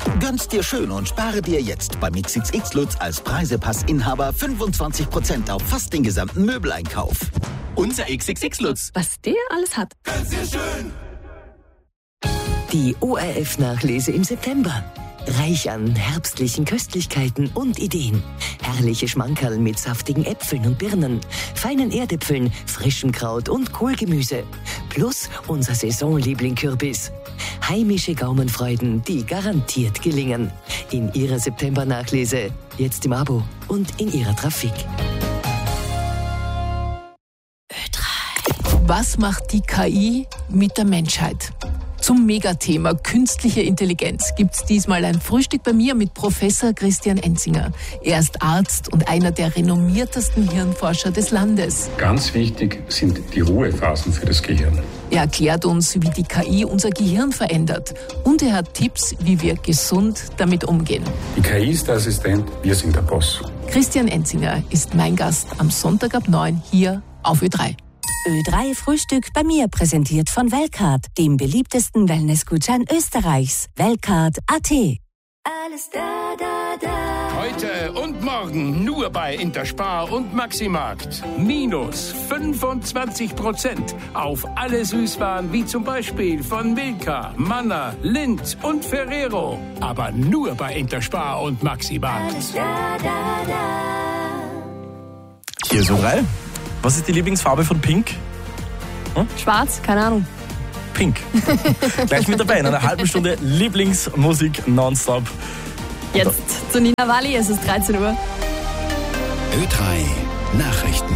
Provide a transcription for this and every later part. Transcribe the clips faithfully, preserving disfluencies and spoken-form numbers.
Gönn's dir schön und spare dir jetzt beim X X X Lutz als Preisepassinhaber fünfundzwanzig Prozent auf fast den gesamten Möbeleinkauf. Unser X X X Lutz. Was der alles hat. Gönn's dir schön. Die O R F-Nachlese im September. Reich an herbstlichen Köstlichkeiten und Ideen. Herrliche Schmankerl mit saftigen Äpfeln und Birnen, feinen Erdäpfeln, frischem Kraut und Kohlgemüse. Plus unser Saisonliebling Kürbis. Heimische Gaumenfreuden, die garantiert gelingen. In Ihrer September-Nachlese, jetzt im Abo und in Ihrer Trafik. Ö drei. Was macht die K I mit der Menschheit? Zum Megathema künstliche Intelligenz gibt's diesmal ein Frühstück bei mir mit Professor Christian Enzinger. Er ist Arzt und einer der renommiertesten Hirnforscher des Landes. Ganz wichtig sind die Ruhephasen für das Gehirn. Er erklärt uns, wie die K I unser Gehirn verändert. Und er hat Tipps, wie wir gesund damit umgehen. Die K I ist der Assistent, wir sind der Boss. Christian Enzinger ist mein Gast am Sonntag ab neun hier auf Ö drei. Ö drei Frühstück bei mir, präsentiert von Weltcard, dem beliebtesten Wellnessgutschein Österreichs. Weltcard Punkt a t. Alles da, da, da. Heute und morgen nur bei Interspar und Maximarkt. Minus fünfundzwanzig Prozent auf alle Süßwaren wie zum Beispiel von Milka, Manna, Lindt und Ferrero. Aber nur bei Interspar und Maximarkt. Alles da, da, da. Hier ist Ö drei. Was ist die Lieblingsfarbe von Pink? Hm? Schwarz, keine Ahnung. Pink. Gleich mit dabei in einer halben Stunde Lieblingsmusik nonstop. Jetzt zu Nina Walli, es ist dreizehn Uhr. Ö drei Nachrichten.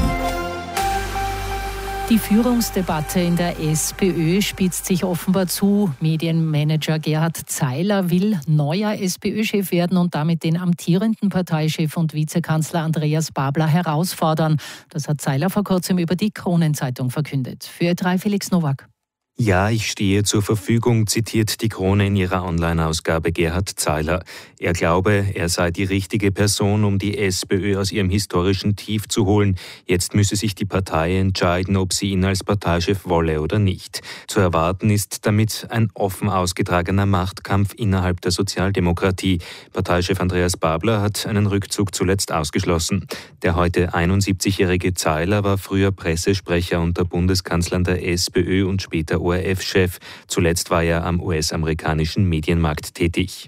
Die Führungsdebatte in der SPÖ spitzt sich offenbar zu. Medienmanager Gerhard Zeiler will neuer SPÖ-Chef werden und damit den amtierenden Parteichef und Vizekanzler Andreas Babler herausfordern. Das hat Zeiler vor kurzem über die Kronenzeitung verkündet. Für Ö drei Felix Nowak. Ja, ich stehe zur Verfügung, zitiert die Krone in ihrer Online-Ausgabe Gerhard Zeiler. Er glaube, er sei die richtige Person, um die SPÖ aus ihrem historischen Tief zu holen. Jetzt müsse sich die Partei entscheiden, ob sie ihn als Parteichef wolle oder nicht. Zu erwarten ist damit ein offen ausgetragener Machtkampf innerhalb der Sozialdemokratie. Parteichef Andreas Babler hat einen Rückzug zuletzt ausgeschlossen. Der heute einundsiebzigjährige Zeiler war früher Pressesprecher unter Bundeskanzlern der SPÖ und später O R F-Chef. Zuletzt war er am U S-amerikanischen Medienmarkt tätig.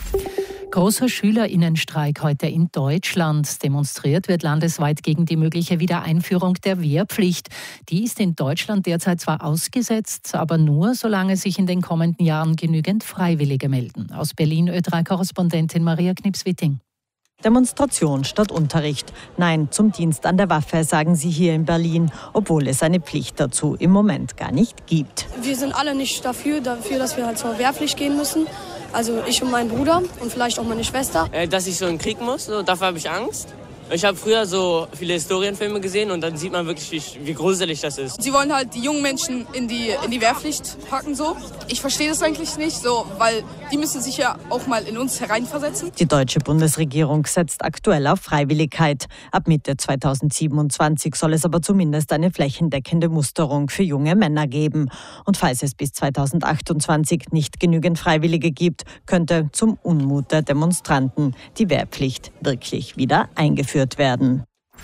Großer Schülerinnenstreik heute in Deutschland. Demonstriert wird landesweit gegen die mögliche Wiedereinführung der Wehrpflicht. Die ist in Deutschland derzeit zwar ausgesetzt, aber nur, solange sich in den kommenden Jahren genügend Freiwillige melden. Aus Berlin Ö drei Korrespondentin Maria Knips-Witting. Demonstration statt Unterricht. Nein zum Dienst an der Waffe, sagen sie hier in Berlin, obwohl es eine Pflicht dazu im Moment gar nicht gibt. Wir sind alle nicht dafür, dafür, dass wir halt zur Wehrpflicht gehen müssen. Also ich und mein Bruder und vielleicht auch meine Schwester. Äh, dass ich so in den Krieg muss, so, dafür habe ich Angst. Ich habe früher so viele Historienfilme gesehen und dann sieht man wirklich, wie, wie gruselig das ist. Sie wollen halt die jungen Menschen in die, in die Wehrpflicht packen, so. Ich verstehe das eigentlich nicht, so, weil die müssen sich ja auch mal in uns hereinversetzen. Die deutsche Bundesregierung setzt aktuell auf Freiwilligkeit. Ab Mitte zweitausendsiebenundzwanzig soll es aber zumindest eine flächendeckende Musterung für junge Männer geben. Und falls es bis zweitausendachtundzwanzig nicht genügend Freiwillige gibt, könnte zum Unmut der Demonstranten die Wehrpflicht wirklich wieder eingeführt werden.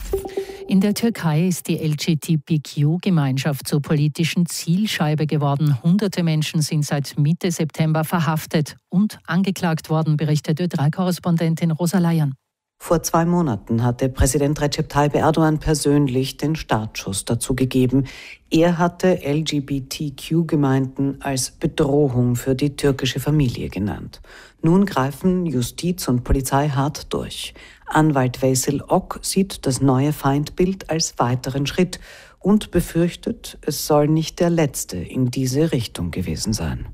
In der Türkei ist die L G B T Q-Gemeinschaft zur politischen Zielscheibe geworden. Hunderte Menschen sind seit Mitte September verhaftet und angeklagt worden, berichtet Ö drei Korrespondentin Rosa Layan. Vor zwei Monaten hatte Präsident Recep Tayyip Erdogan persönlich den Startschuss dazu gegeben. Er hatte L G B T Q-Gemeinden als Bedrohung für die türkische Familie genannt. Nun greifen Justiz und Polizei hart durch. Anwalt Veysel Ok sieht das neue Feindbild als weiteren Schritt und befürchtet, es soll nicht der letzte in diese Richtung gewesen sein.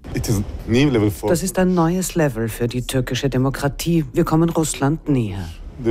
Das ist ein neues Level für die türkische Demokratie. Wir kommen Russland näher.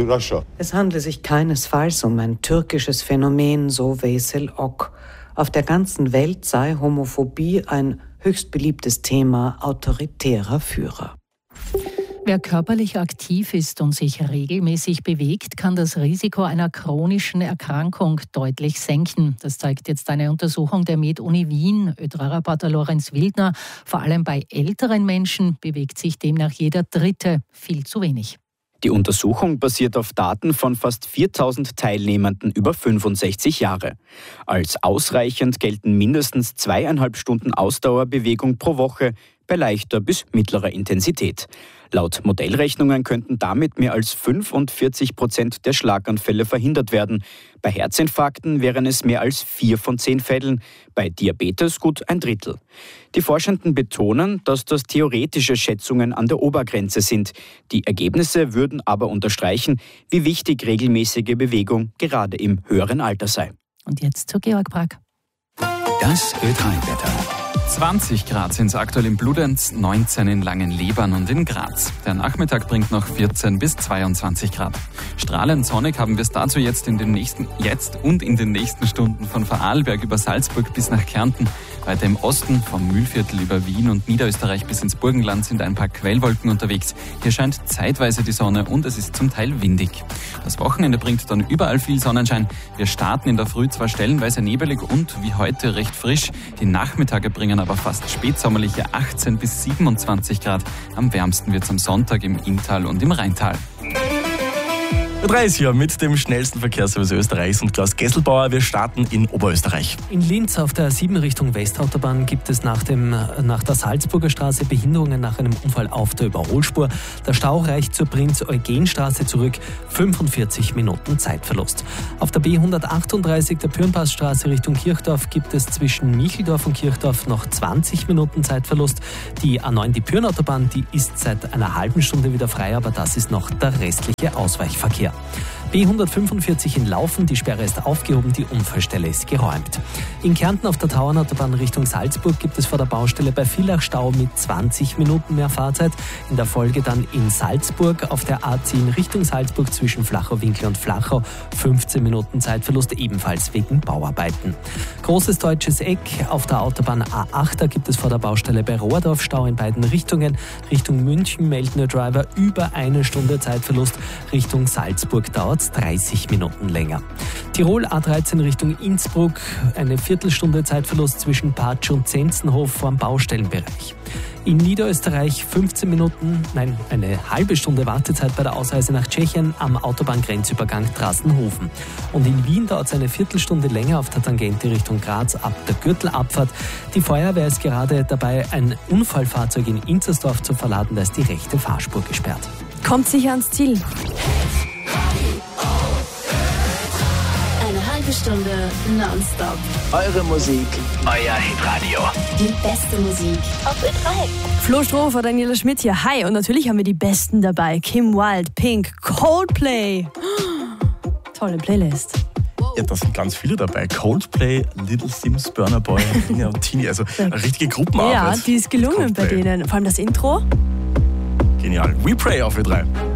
Es handle sich keinesfalls um ein türkisches Phänomen, so Veysel Ok. Auf der ganzen Welt sei Homophobie ein höchst beliebtes Thema autoritärer Führer. Wer körperlich aktiv ist und sich regelmäßig bewegt, kann das Risiko einer chronischen Erkrankung deutlich senken. Das zeigt jetzt eine Untersuchung der Med-Uni Wien. Ö-drei-Reporter Lorenz Wildner. Vor allem bei älteren Menschen bewegt sich demnach jeder Dritte viel zu wenig. Die Untersuchung basiert auf Daten von fast viertausend Teilnehmenden über fünfundsechzig Jahre. Als ausreichend gelten mindestens zweieinhalb Stunden Ausdauerbewegung pro Woche bei leichter bis mittlerer Intensität. Laut Modellrechnungen könnten damit mehr als fünfundvierzig Prozent der Schlaganfälle verhindert werden. Bei Herzinfarkten wären es mehr als vier von zehn Fällen, bei Diabetes gut ein Drittel. Die Forschenden betonen, dass das theoretische Schätzungen an der Obergrenze sind. Die Ergebnisse würden aber unterstreichen, wie wichtig regelmäßige Bewegung gerade im höheren Alter sei. Und jetzt zu Georg Brack. Das Ö drei Wetter. zwanzig Grad sind es aktuell in Bludenz, neunzehn in Langenlebern und in Graz. Der Nachmittag bringt noch vierzehn bis zweiundzwanzig Grad. Strahlend sonnig haben wir es dazu jetzt in den nächsten, jetzt und in den nächsten Stunden von Vorarlberg über Salzburg bis nach Kärnten. Weiter im Osten vom Mühlviertel über Wien und Niederösterreich bis ins Burgenland sind ein paar Quellwolken unterwegs. Hier scheint zeitweise die Sonne und es ist zum Teil windig. Das Wochenende bringt dann überall viel Sonnenschein. Wir starten in der Früh zwar stellenweise nebelig und wie heute recht frisch. Die Nachmittage bringen aber fast spätsommerliche achtzehn bis siebenundzwanzig Grad. Am wärmsten wird es am Sonntag im Inntal und im Rheintal. Ö drei ist hier mit dem schnellsten Verkehrsservice Österreichs und Klaus Gesselbauer. Wir starten in Oberösterreich. In Linz auf der sieben Richtung Westautobahn gibt es nach, dem, nach der Salzburger Straße Behinderungen nach einem Unfall auf der Überholspur. Der Stau reicht zur Prinz-Eugen-Straße zurück. fünfundvierzig Minuten Zeitverlust. Auf der B hundertachtunddreißig der Pürnpassstraße Richtung Kirchdorf gibt es zwischen Micheldorf und Kirchdorf noch zwanzig Minuten Zeitverlust. Die A neun, die Pürnautobahn, die ist seit einer halben Stunde wieder frei, aber das ist noch der restliche Ausweichverkehr. B hundertfünfundvierzig in Laufen, die Sperre ist aufgehoben, die Unfallstelle ist geräumt. In Kärnten auf der Tauernautobahn Richtung Salzburg gibt es vor der Baustelle bei Villach Stau mit zwanzig Minuten mehr Fahrzeit. In der Folge dann in Salzburg auf der A zehn Richtung Salzburg zwischen Flachau-Winkel und Flachau fünfzehn Minuten Zeitverlust, ebenfalls wegen Bauarbeiten. Großes Deutsches Eck auf der Autobahn A acht, da gibt es vor der Baustelle bei Rohrdorf Stau in beiden Richtungen. Richtung München melden der Driver über eine Stunde Zeitverlust. Richtung Salzburg dauert dreißig Minuten länger. Tirol A dreizehn Richtung Innsbruck, eine Viertelstunde Zeitverlust zwischen Patsch und Zenzenhof vor dem Baustellenbereich. In Niederösterreich fünfzehn Minuten, nein, eine halbe Stunde Wartezeit bei der Ausreise nach Tschechien am Autobahngrenzübergang Drassenhofen. Und in Wien dauert es eine Viertelstunde länger auf der Tangente Richtung Graz ab der Gürtelabfahrt. Die Feuerwehr ist gerade dabei, ein Unfallfahrzeug in Inzersdorf zu verladen, da ist die rechte Fahrspur gesperrt. Kommt sicher ans Ziel. Eine halbe Stunde nonstop. Eure Musik, euer Hitradio. Die beste Musik auf Ö drei. Flo Strofer, Daniela Schmidt hier. Hi, und natürlich haben wir die Besten dabei. Kim Wilde, Pink, Coldplay. Tolle Playlist. Ja, da sind ganz viele dabei. Coldplay, Little Sims, Burna Boy, Nina und Tini. Also eine richtige Gruppenarbeit. Ja, die ist gelungen bei denen. Vor allem das Intro. Genial. We Pray auf Ö drei.